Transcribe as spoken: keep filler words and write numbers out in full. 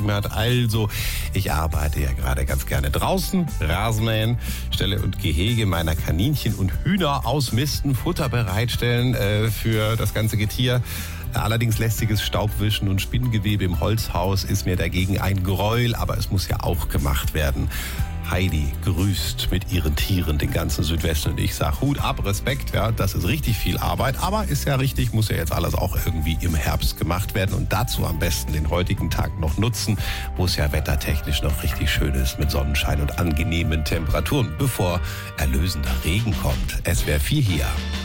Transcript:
geschrieben hat. Also, ich arbeite ja gerade ganz gerne draußen, Rasenmähen, Ställe und Gehege meiner Kaninchen und Hühner ausmisten, Futter bereitstellen äh, für das ganze Getier. Allerdings lästiges Staubwischen und Spinngewebe im Holzhaus ist mir dagegen ein Gräuel, aber es muss ja auch gemacht werden. Heidi grüßt mit ihren Tieren den ganzen Südwesten und ich sag Hut ab, Respekt, ja, das ist richtig viel Arbeit, aber ist ja richtig, muss ja jetzt alles auch irgendwie im Herbst gemacht werden und dazu am besten den heutigen Tag noch nutzen, wo es ja wettertechnisch noch richtig schön ist mit Sonnenschein und angenehmen Temperaturen, bevor erlösender Regen kommt. S W R vier hier.